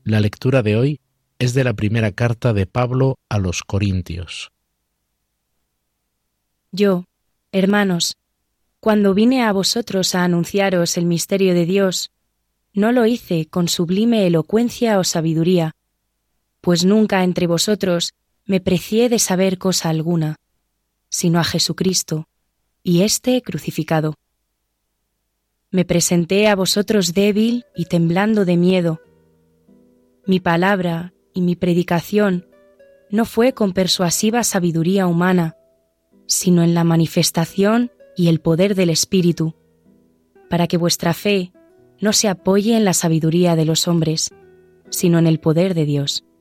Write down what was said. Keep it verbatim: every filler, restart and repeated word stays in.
La lectura de hoy es de la primera carta de Pablo a los Corintios. Yo, hermanos, cuando vine a vosotros a anunciaros el misterio de Dios, no lo hice con sublime elocuencia o sabiduría, pues nunca entre vosotros me precié de saber cosa alguna, sino a Jesucristo, y éste crucificado. Me presenté a vosotros débil y temblando de miedo. Mi palabra y mi predicación no fue con persuasiva sabiduría humana, sino en la manifestación y el poder del Espíritu, para que vuestra fe no se apoye en la sabiduría de los hombres, sino en el poder de Dios.